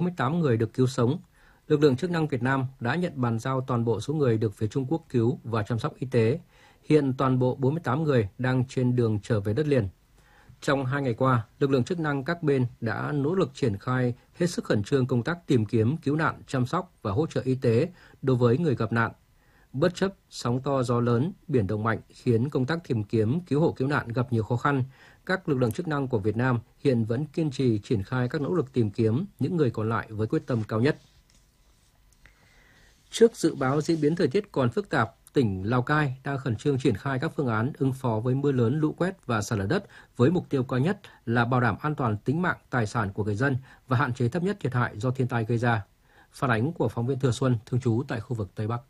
48 người được cứu sống. Lực lượng chức năng Việt Nam đã nhận bàn giao toàn bộ số người được phía Trung Quốc cứu và chăm sóc y tế. Hiện toàn bộ 48 người đang trên đường trở về đất liền. Trong 2 ngày qua, lực lượng chức năng các bên đã nỗ lực triển khai hết sức khẩn trương công tác tìm kiếm, cứu nạn, chăm sóc và hỗ trợ y tế đối với người gặp nạn. Bất chấp sóng to gió lớn, biển động mạnh khiến công tác tìm kiếm, cứu hộ cứu nạn gặp nhiều khó khăn, các lực lượng chức năng của Việt Nam hiện vẫn kiên trì triển khai các nỗ lực tìm kiếm những người còn lại với quyết tâm cao nhất. Trước dự báo diễn biến thời tiết còn phức tạp, tỉnh Lào Cai đang khẩn trương triển khai các phương án ứng phó với mưa lớn, lũ quét và sạt lở đất với mục tiêu cao nhất là bảo đảm an toàn tính mạng, tài sản của người dân và hạn chế thấp nhất thiệt hại do thiên tai gây ra. Phản ánh của phóng viên Thừa Xuân thường trú tại khu vực Tây Bắc.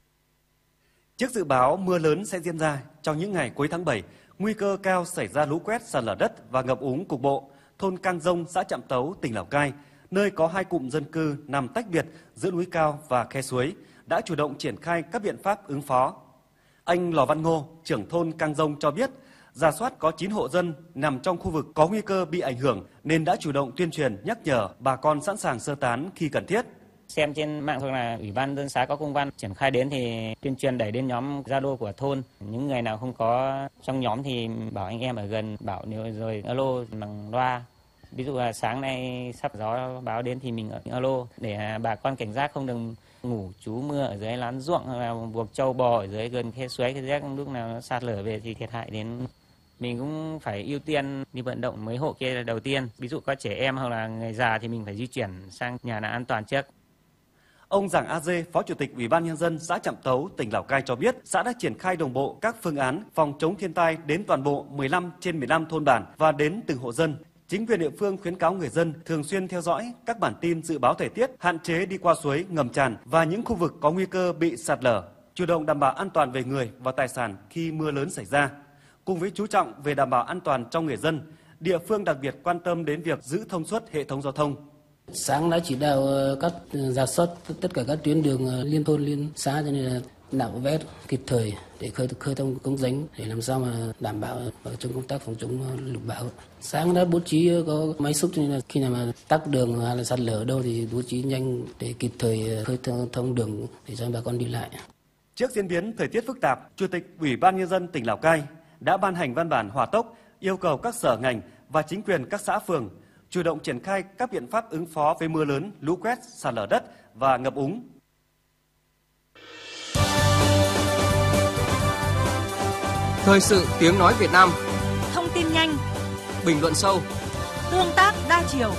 Trước dự báo mưa lớn sẽ diễn ra trong những ngày cuối tháng 7, nguy cơ cao xảy ra lũ quét, sạt lở đất và ngập úng cục bộ, thôn Cang Dông, xã Trạm Tấu, tỉnh Lào Cai, nơi có 2 cụm dân cư nằm tách biệt giữa núi cao và khe suối, đã chủ động triển khai các biện pháp ứng phó. Anh Lò Văn Ngô, trưởng thôn Cang Dông cho biết, rà soát có 9 hộ dân nằm trong khu vực có nguy cơ bị ảnh hưởng nên đã chủ động tuyên truyền nhắc nhở bà con sẵn sàng sơ tán khi cần thiết. Xem trên mạng hoặc là Ủy ban dân xã có công văn triển khai đến thì tuyên truyền đẩy đến nhóm Zalo của thôn. Những người nào không có trong nhóm thì bảo anh em ở gần, bảo nếu rồi alo bằng loa. Ví dụ là sáng nay sắp gió báo đến thì mình alo để bà con cảnh giác không đừng ngủ trú mưa ở dưới lán ruộng hoặc là buộc trâu bò ở dưới gần khe suối, cái rác lúc nào nó sạt lở về thì thiệt hại đến. Mình cũng phải ưu tiên đi vận động mấy hộ kia là đầu tiên. Ví dụ có trẻ em hoặc là người già thì mình phải di chuyển sang nhà nào an toàn trước. Ông Giàng A Dê, Phó Chủ tịch Ủy ban Nhân dân xã Trạm Tấu, tỉnh Lào Cai cho biết, xã đã triển khai đồng bộ các phương án phòng chống thiên tai đến toàn bộ 15 trên 15 thôn bản và đến từng hộ dân. Chính quyền địa phương khuyến cáo người dân thường xuyên theo dõi các bản tin dự báo thời tiết, hạn chế đi qua suối, ngầm tràn và những khu vực có nguy cơ bị sạt lở, chủ động đảm bảo an toàn về người và tài sản khi mưa lớn xảy ra. Cùng với chú trọng về đảm bảo an toàn cho người dân, địa phương đặc biệt quan tâm đến việc giữ thông suốt hệ thống giao thông. Sáng đã chỉ đạo các rà soát tất cả các tuyến đường liên thôn liên xã cho nên là nạo vét kịp thời để khơi thông cống rãnh để làm sao mà đảm bảo trong công tác phòng chống lụt bão. Sáng đã bố trí có máy xúc cho nên là khi nào mà tắc đường hay là sạt lở ở đâu thì bố trí nhanh để kịp thời khơi thông đường để cho bà con đi lại. Trước diễn biến thời tiết phức tạp, Chủ tịch Ủy ban Nhân dân tỉnh Lào Cai đã ban hành văn bản hỏa tốc yêu cầu các sở ngành và chính quyền các xã phường chủ động triển khai các biện pháp ứng phó với mưa lớn, lũ quét, sạt lở đất và ngập úng. Thời sự tiếng nói Việt Nam. Thông tin nhanh, Bình luận sâu, tương tác đa chiều.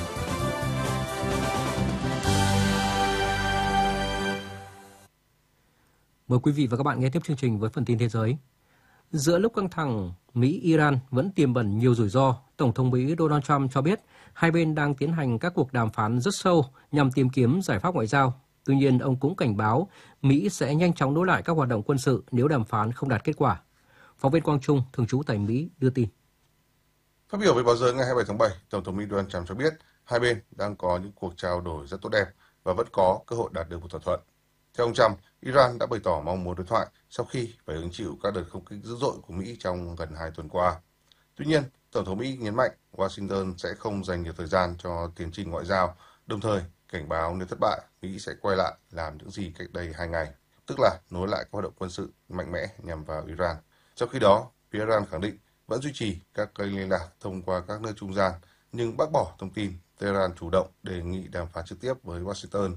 Mời quý vị và các bạn nghe tiếp chương trình với phần tin thế giới. Giữa lúc căng thẳng, Mỹ-Iran vẫn tiềm ẩn nhiều rủi ro, Tổng thống Mỹ Donald Trump cho biết hai bên đang tiến hành các cuộc đàm phán rất sâu nhằm tìm kiếm giải pháp ngoại giao. Tuy nhiên, ông cũng cảnh báo Mỹ sẽ nhanh chóng nối lại các hoạt động quân sự nếu đàm phán không đạt kết quả. Phóng viên Quang Trung, thường trú tại Mỹ, đưa tin. Phát biểu với báo giới ngày 27 tháng 7, Tổng thống Mỹ Donald Trump cho biết hai bên đang có những cuộc trao đổi rất tốt đẹp và vẫn có cơ hội đạt được một thỏa thuận. Theo ông Trump, Iran đã bày tỏ mong muốn đối thoại sau khi phải hứng chịu các đợt không kích dữ dội của Mỹ trong gần 2 tuần qua. Tuy nhiên, Tổng thống Mỹ nhấn mạnh Washington sẽ không dành nhiều thời gian cho tiến trình ngoại giao, đồng thời cảnh báo nếu thất bại, Mỹ sẽ quay lại làm những gì cách đây 2 ngày, tức là nối lại các hoạt động quân sự mạnh mẽ nhằm vào Iran. Trong khi đó, phía Iran khẳng định vẫn duy trì các kênh liên lạc thông qua các nơi trung gian, nhưng bác bỏ thông tin Tehran chủ động đề nghị đàm phán trực tiếp với Washington.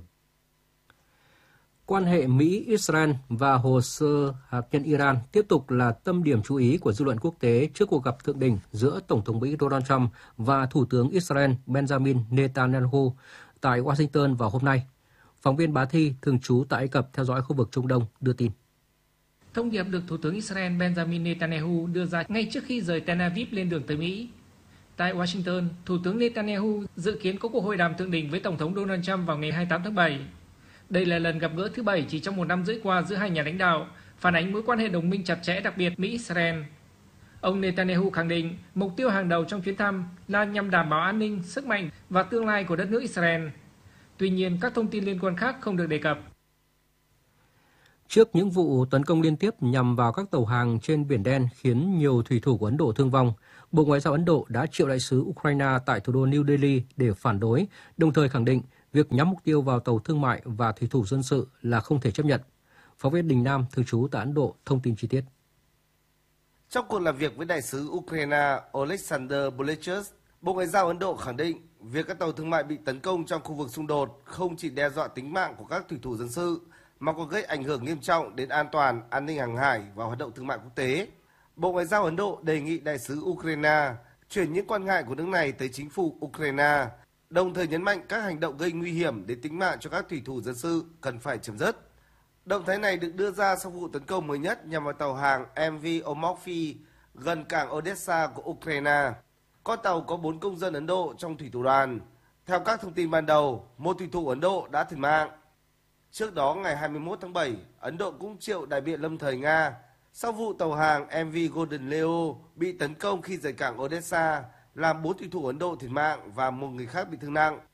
Quan hệ Mỹ-Israel và hồ sơ hạt nhân Iran tiếp tục là tâm điểm chú ý của dư luận quốc tế trước cuộc gặp thượng đỉnh giữa Tổng thống Mỹ Donald Trump và Thủ tướng Israel Benjamin Netanyahu tại Washington vào hôm nay. Phóng viên Bá Thi, thường trú tại Ai Cập theo dõi khu vực Trung Đông, đưa tin. Thông điệp được Thủ tướng Israel Benjamin Netanyahu đưa ra ngay trước khi rời Tel Aviv lên đường tới Mỹ. Tại Washington, Thủ tướng Netanyahu dự kiến có cuộc hội đàm thượng đỉnh với Tổng thống Donald Trump vào ngày 28 tháng 7. Đây là lần gặp gỡ thứ 7 chỉ trong 1 năm rưỡi qua giữa hai nhà lãnh đạo, phản ánh mối quan hệ đồng minh chặt chẽ đặc biệt Mỹ-Israel. Ông Netanyahu khẳng định mục tiêu hàng đầu trong chuyến thăm là nhằm đảm bảo an ninh, sức mạnh và tương lai của đất nước Israel. Tuy nhiên, các thông tin liên quan khác không được đề cập. Trước những vụ tấn công liên tiếp nhằm vào các tàu hàng trên Biển Đen khiến nhiều thủy thủ của Ấn Độ thương vong, Bộ Ngoại giao Ấn Độ đã triệu đại sứ Ukraine tại thủ đô New Delhi để phản đối, đồng thời khẳng định việc nhắm mục tiêu vào tàu thương mại và thủy thủ dân sự là không thể chấp nhận. Phóng viên Đình Nam thường trú tại Ấn Độ thông tin chi tiết. Trong cuộc làm việc với đại sứ Ukraine Oleksandr Bolechus, Bộ Ngoại giao Ấn Độ khẳng định việc các tàu thương mại bị tấn công trong khu vực xung đột không chỉ đe dọa tính mạng của các thủy thủ dân sự, mà còn gây ảnh hưởng nghiêm trọng đến an toàn, an ninh hàng hải và hoạt động thương mại quốc tế. Bộ Ngoại giao Ấn Độ đề nghị đại sứ Ukraine chuyển những quan ngại của nước này tới chính phủ Ukraine, đồng thời nhấn mạnh các hành động gây nguy hiểm đến tính mạng cho các thủy thủ dân sự cần phải chấm dứt. Động thái này được đưa ra sau vụ tấn công mới nhất nhằm vào tàu hàng MV Omorfi gần cảng Odessa của Ukraine. Con tàu có 4 công dân Ấn Độ trong thủy thủ đoàn. Theo các thông tin ban đầu, một thủy thủ Ấn Độ đã thiệt mạng. Trước đó, ngày 21 tháng 7, Ấn Độ cũng triệu đại biện lâm thời Nga sau vụ tàu hàng MV Golden Leo bị tấn công khi rời cảng Odessa, làm 4 thủy thủ Ấn Độ thiệt mạng và 1 người khác bị thương nặng.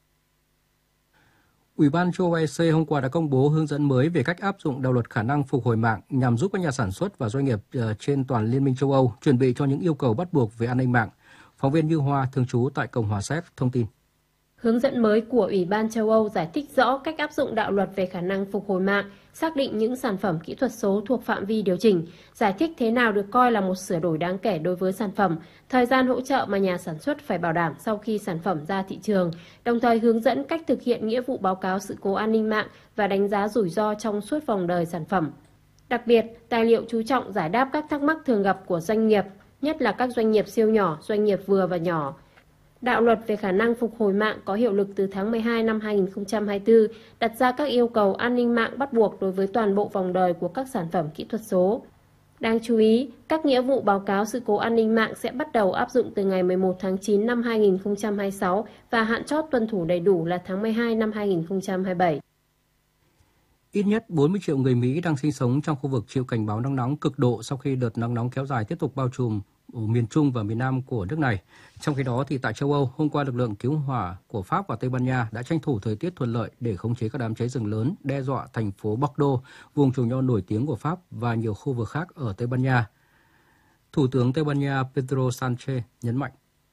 Ủy ban châu Âu EC hôm qua đã công bố hướng dẫn mới về cách áp dụng đạo luật khả năng phục hồi mạng nhằm giúp các nhà sản xuất và doanh nghiệp trên toàn Liên minh châu Âu chuẩn bị cho những yêu cầu bắt buộc về an ninh mạng. Phóng viên Như Hoa thường trú tại Cộng hòa Séc thông tin. Hướng dẫn mới của Ủy ban châu Âu giải thích rõ cách áp dụng đạo luật về khả năng phục hồi mạng, xác định những sản phẩm kỹ thuật số thuộc phạm vi điều chỉnh, giải thích thế nào được coi là một sửa đổi đáng kể đối với sản phẩm, thời gian hỗ trợ mà nhà sản xuất phải bảo đảm sau khi sản phẩm ra thị trường, đồng thời hướng dẫn cách thực hiện nghĩa vụ báo cáo sự cố an ninh mạng và đánh giá rủi ro trong suốt vòng đời sản phẩm. Đặc biệt, tài liệu chú trọng giải đáp các thắc mắc thường gặp của doanh nghiệp, nhất là các doanh nghiệp siêu nhỏ, doanh nghiệp vừa và nhỏ. Đạo luật về khả năng phục hồi mạng có hiệu lực từ tháng 12 năm 2024, đặt ra các yêu cầu an ninh mạng bắt buộc đối với toàn bộ vòng đời của các sản phẩm kỹ thuật số. Đáng chú ý, các nghĩa vụ báo cáo sự cố an ninh mạng sẽ bắt đầu áp dụng từ ngày 11 tháng 9 năm 2026 và hạn chót tuân thủ đầy đủ là tháng 12 năm 2027. Ít nhất 40 triệu người Mỹ đang sinh sống trong khu vực chịu cảnh báo nắng nóng cực độ sau khi đợt nắng nóng kéo dài tiếp tục bao trùm ở miền Trung và miền Nam của nước này. Trong khi đó, thì tại châu Âu, hôm qua lực lượng cứu hỏa của Pháp và Tây Ban Nha đã tranh thủ thời tiết thuận lợi để khống chế các đám cháy rừng lớn đe dọa thành phố Bordeaux, vùng trồng nho nổi tiếng của Pháp và nhiều khu vực khác ở Tây Ban Nha. Thủ tướng Tây Ban Nha Pedro Sánchez nhấn mạnh.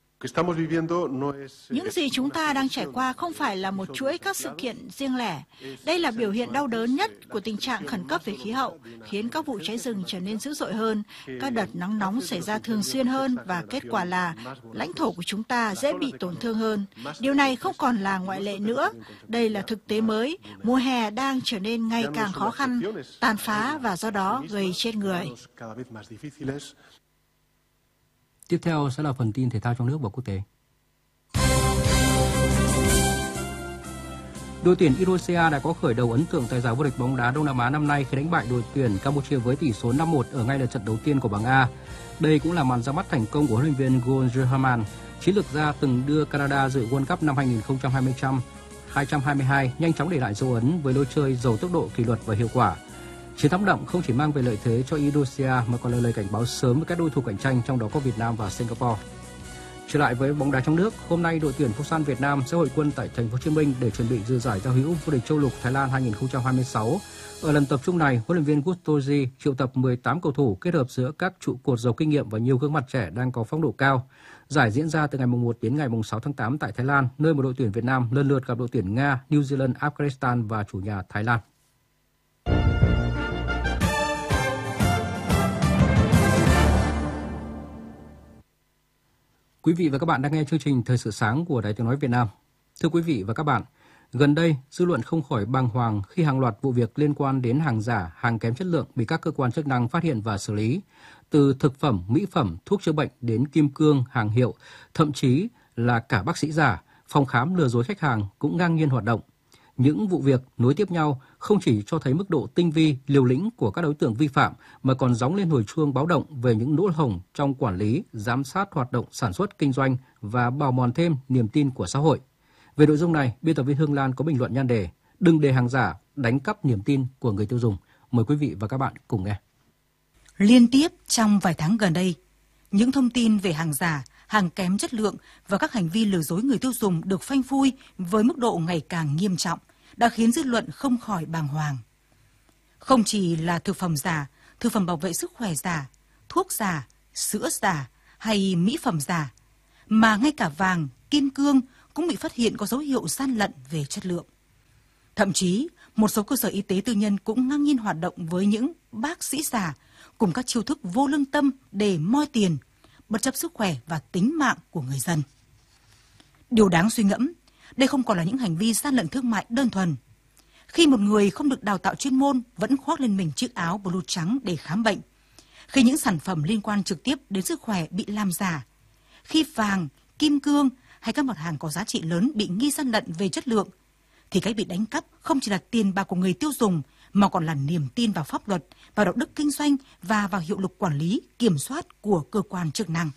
Những gì chúng ta đang trải qua không phải là một chuỗi các sự kiện riêng lẻ. Đây là biểu hiện đau đớn nhất của tình trạng khẩn cấp về khí hậu, khiến các vụ cháy rừng trở nên dữ dội hơn, các đợt nắng nóng xảy ra thường xuyên hơn và kết quả là lãnh thổ của chúng ta dễ bị tổn thương hơn. Điều này không còn là ngoại lệ nữa. Đây là thực tế mới. Mùa hè đang trở nên ngày càng khó khăn, tàn phá và do đó gây chết người. Tiếp theo sẽ là phần tin thể thao trong nước và quốc tế. Đội tuyển Indonesia đã có khởi đầu ấn tượng tại giải vô địch bóng đá Đông Nam Á năm nay khi đánh bại đội tuyển Campuchia với tỷ số 5-1 ở ngay lượt trận đầu tiên của bảng A. Đây cũng là màn ra mắt thành công của huấn luyện viên Gun Jerhaman, chiến lược gia từng đưa Canada dự World Cup năm 2022, nhanh chóng để lại dấu ấn với lối chơi giàu tốc độ, kỷ luật và hiệu quả. Chiến thắng đậm không chỉ mang về lợi thế cho Indonesia mà còn là lời cảnh báo sớm với các đối thủ cạnh tranh, trong đó có Việt Nam và Singapore. Trở lại với bóng đá trong nước, hôm nay đội tuyển Futsal Việt Nam sẽ hội quân tại thành phố Hồ Chí Minh để chuẩn bị dự giải giao hữu vô địch châu lục Thái Lan 2026. Ở lần tập trung này, huấn luyện viên Gustoji triệu tập 18 cầu thủ kết hợp giữa các trụ cột giàu kinh nghiệm và nhiều gương mặt trẻ đang có phong độ cao. Giải diễn ra từ ngày 1 đến ngày 6 tháng 8 tại Thái Lan, nơi mà đội tuyển Việt Nam lần lượt gặp đội tuyển Nga, New Zealand, Afghanistan và chủ nhà Thái Lan. Quý vị và các bạn đang nghe chương trình Thời sự sáng của Đài Tiếng nói Việt Nam. Thưa quý vị và các bạn, gần đây dư luận không khỏi bàng hoàng khi hàng loạt vụ việc liên quan đến hàng giả, hàng kém chất lượng bị các cơ quan chức năng phát hiện và xử lý. Từ thực phẩm, mỹ phẩm, thuốc chữa bệnh đến kim cương, hàng hiệu, thậm chí là cả bác sĩ giả, phòng khám lừa dối khách hàng cũng ngang nhiên hoạt động. Những vụ việc nối tiếp nhau không chỉ cho thấy mức độ tinh vi, liều lĩnh của các đối tượng vi phạm mà còn gióng lên hồi chuông báo động về những lỗ hổng trong quản lý, giám sát hoạt động sản xuất, kinh doanh và bào mòn thêm niềm tin của xã hội. Về nội dung này, biên tập viên Hương Lan có bình luận nhan đề "Đừng để hàng giả đánh cắp niềm tin của người tiêu dùng". Mời quý vị và các bạn cùng nghe. Liên tiếp trong vài tháng gần đây, những thông tin về hàng giả, hàng kém chất lượng và các hành vi lừa dối người tiêu dùng được phanh phui với mức độ ngày càng nghiêm trọng đã khiến dư luận không khỏi bàng hoàng. Không chỉ là thực phẩm giả, thực phẩm bảo vệ sức khỏe giả, thuốc giả, sữa giả hay mỹ phẩm giả, mà ngay cả vàng, kim cương cũng bị phát hiện có dấu hiệu gian lận về chất lượng. Thậm chí, một số cơ sở y tế tư nhân cũng ngang nhiên hoạt động với những bác sĩ già cùng các chiêu thức vô lương tâm để moi tiền, bất chấp sức khỏe và tính mạng của người dân. Điều đáng suy ngẫm, đây không còn là những hành vi gian lận thương mại đơn thuần. Khi một người không được đào tạo chuyên môn vẫn khoác lên mình chiếc áo blue trắng để khám bệnh, khi những sản phẩm liên quan trực tiếp đến sức khỏe bị làm giả, khi vàng, kim cương hay các mặt hàng có giá trị lớn bị nghi gian lận về chất lượng, thì cái bị đánh cắp không chỉ là tiền bạc của người tiêu dùng mà còn là niềm tin vào pháp luật, vào đạo đức kinh doanh và vào hiệu lực quản lý, kiểm soát của cơ quan chức năng.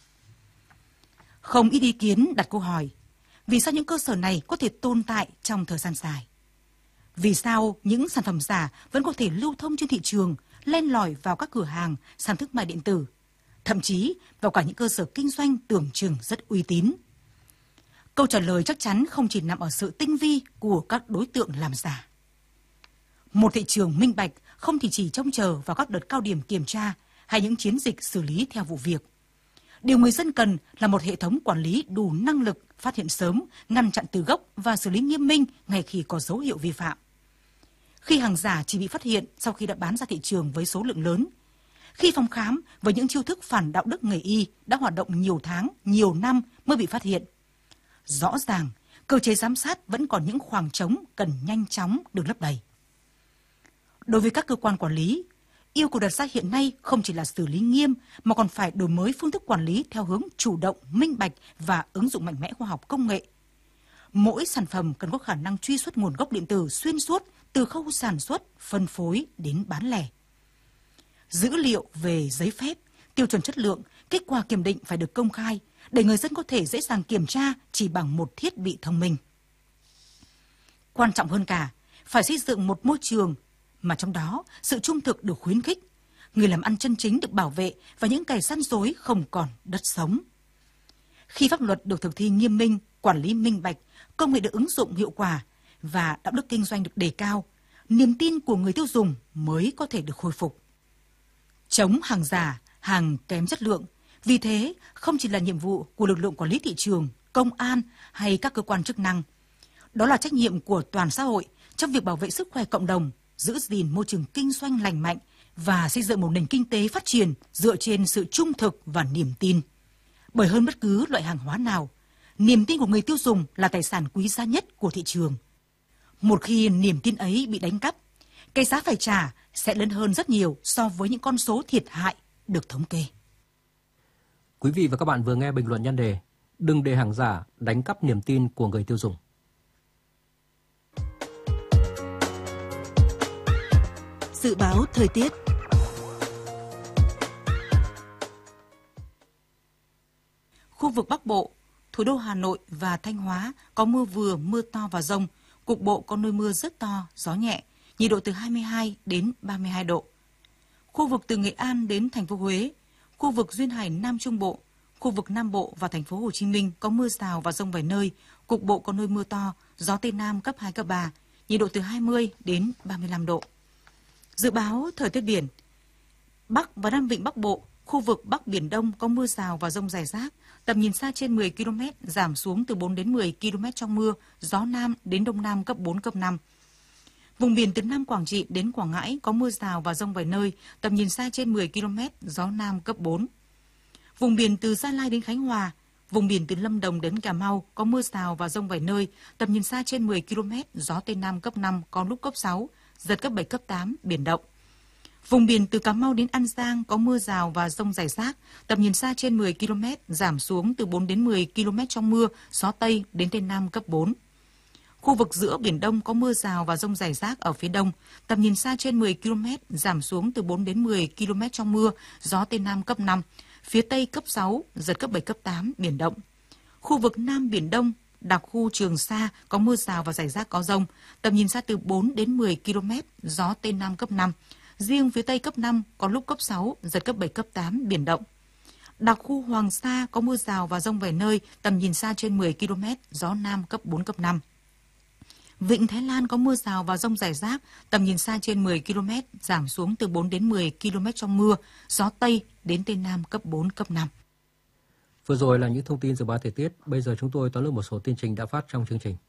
Không ít ý kiến đặt câu hỏi, vì sao những cơ sở này có thể tồn tại trong thời gian dài? Vì sao những sản phẩm giả vẫn có thể lưu thông trên thị trường, len lỏi vào các cửa hàng, sàn thương mại điện tử, thậm chí vào cả những cơ sở kinh doanh tưởng chừng rất uy tín? Câu trả lời chắc chắn không chỉ nằm ở sự tinh vi của các đối tượng làm giả. Một thị trường minh bạch không chỉ trông chờ vào các đợt cao điểm kiểm tra hay những chiến dịch xử lý theo vụ việc. Điều người dân cần là một hệ thống quản lý đủ năng lực phát hiện sớm, ngăn chặn từ gốc và xử lý nghiêm minh ngay khi có dấu hiệu vi phạm. Khi hàng giả chỉ bị phát hiện sau khi đã bán ra thị trường với số lượng lớn, khi phòng khám với những chiêu thức phản đạo đức nghề y đã hoạt động nhiều tháng, nhiều năm mới bị phát hiện, rõ ràng cơ chế giám sát vẫn còn những khoảng trống cần nhanh chóng được lấp đầy. Đối với các cơ quan quản lý, yêu cầu đặt ra hiện nay không chỉ là xử lý nghiêm mà còn phải đổi mới phương thức quản lý theo hướng chủ động, minh bạch và ứng dụng mạnh mẽ khoa học công nghệ. Mỗi sản phẩm cần có khả năng truy xuất nguồn gốc điện tử xuyên suốt từ khâu sản xuất, phân phối đến bán lẻ. Dữ liệu về giấy phép, tiêu chuẩn chất lượng, kết quả kiểm định phải được công khai để người dân có thể dễ dàng kiểm tra chỉ bằng một thiết bị thông minh. Quan trọng hơn cả, phải xây dựng một môi trường mà trong đó sự trung thực được khuyến khích, người làm ăn chân chính được bảo vệ và những kẻ gian dối không còn đất sống. Khi pháp luật được thực thi nghiêm minh, quản lý minh bạch, công nghệ được ứng dụng hiệu quả và đạo đức kinh doanh được đề cao, niềm tin của người tiêu dùng mới có thể được khôi phục. Chống hàng giả, hàng kém chất lượng, vì thế không chỉ là nhiệm vụ của lực lượng quản lý thị trường, công an hay các cơ quan chức năng. Đó là trách nhiệm của toàn xã hội trong việc bảo vệ sức khỏe cộng đồng, giữ gìn môi trường kinh doanh lành mạnh và xây dựng một nền kinh tế phát triển dựa trên sự trung thực và niềm tin. Bởi hơn bất cứ loại hàng hóa nào, niềm tin của người tiêu dùng là tài sản quý giá nhất của thị trường. Một khi niềm tin ấy bị đánh cắp, cái giá phải trả sẽ lớn hơn rất nhiều so với những con số thiệt hại được thống kê. Quý vị và các bạn vừa nghe bình luận nhan đề "Đừng để hàng giả đánh cắp niềm tin của người tiêu dùng". Dự báo thời tiết. Khu vực Bắc Bộ, thủ đô Hà Nội và Thanh Hóa có mưa vừa, mưa to và dông, cục bộ có nơi mưa rất to, gió nhẹ, nhiệt độ từ 22 đến 32 độ. Khu vực từ Nghệ An đến thành phố Huế, khu vực duyên hải Nam Trung Bộ, khu vực Nam Bộ và thành phố Hồ Chí Minh có mưa rào và dông vài nơi, cục bộ có nơi mưa to, gió Tây Nam cấp 2, cấp 3, nhiệt độ từ 20 đến 35 độ. Dự báo thời tiết biển. Bắc và Nam Vịnh Bắc Bộ, khu vực Bắc Biển Đông có mưa rào và dông rải rác, tầm nhìn xa trên 10 km, giảm xuống từ 4 đến 10 km trong mưa, gió Nam đến Đông Nam cấp 4, cấp 5. Vùng biển từ Nam Quảng Trị đến Quảng Ngãi có mưa rào và dông vài nơi, tầm nhìn xa trên 10 km, gió Nam cấp 4. Vùng biển từ Gia Lai đến Khánh Hòa, vùng biển từ Lâm Đồng đến Cà Mau có mưa rào và dông vài nơi, tầm nhìn xa trên 10 km, gió Tây Nam cấp 5, có lúc cấp 6, giật cấp 7, cấp 8, biển động. Vùng biển từ Cà Mau đến An Giang có mưa rào và dông rải rác, tầm nhìn xa trên 10 km, giảm xuống từ 4 đến 10 km trong mưa, gió Tây đến Tây Nam cấp 4. Khu vực giữa Biển Đông có mưa rào và dông rải rác ở phía đông, tầm nhìn xa trên 10 km, giảm xuống từ 4 đến 10 km trong mưa, gió Tây Nam cấp 5, phía Tây cấp 6, giật cấp 7, cấp 8, biển động. Khu vực Nam Biển Đông, đặc khu Trường Sa có mưa rào và rải rác có dông, tầm nhìn xa từ 4 đến 10 km, gió Tây Nam cấp 5. Riêng phía Tây cấp 5, có lúc cấp 6, giật cấp 7, cấp 8, biển động. Đặc khu Hoàng Sa có mưa rào và dông vài nơi, tầm nhìn xa trên 10 km, gió Nam cấp 4, cấp 5. Vịnh Thái Lan có mưa rào và dông rải rác, tầm nhìn xa trên 10 km, giảm xuống từ 4 đến 10 km trong mưa, gió Tây đến Tây Nam cấp 4, cấp 5. Vừa rồi là những thông tin dự báo thời tiết. Bây giờ chúng tôi tóm lược một số tin chính đã phát trong chương trình.